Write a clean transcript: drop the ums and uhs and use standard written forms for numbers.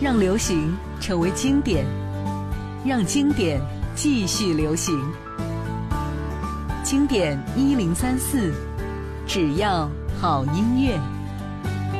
让流行成为经典，让经典继续流行。经典1034，只要好音乐。